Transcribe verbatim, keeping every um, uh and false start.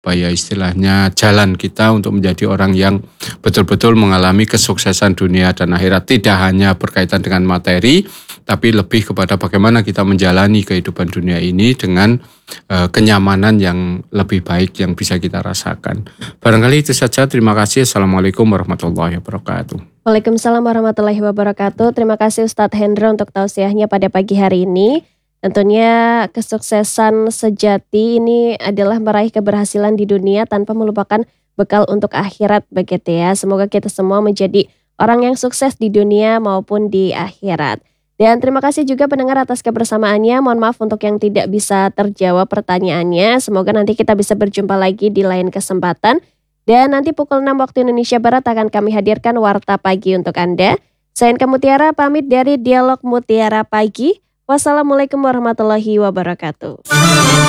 apa ya istilahnya jalan kita untuk menjadi orang yang betul-betul mengalami kesuksesan dunia dan akhirat. Tidak hanya berkaitan dengan materi, tapi lebih kepada bagaimana kita menjalani kehidupan dunia ini dengan uh, kenyamanan yang lebih baik yang bisa kita rasakan. Barangkali itu saja. Terima kasih. Assalamualaikum warahmatullahi wabarakatuh. Waalaikumsalam warahmatullahi wabarakatuh. Terima kasih Ustadz Hendra untuk tausiahnya pada pagi hari ini. Tentunya kesuksesan sejati ini adalah meraih keberhasilan di dunia tanpa melupakan bekal untuk akhirat begitu ya. Semoga kita semua menjadi orang yang sukses di dunia maupun di akhirat. Dan terima kasih juga pendengar atas kebersamaannya. Mohon maaf untuk yang tidak bisa terjawab pertanyaannya. Semoga nanti kita bisa berjumpa lagi di lain kesempatan. Dan nanti pukul enam waktu Indonesia Barat akan kami hadirkan Warta Pagi untuk Anda. Saya Inka Mutiara pamit dari Dialog Mutiara Pagi. Wassalamualaikum warahmatullahi wabarakatuh.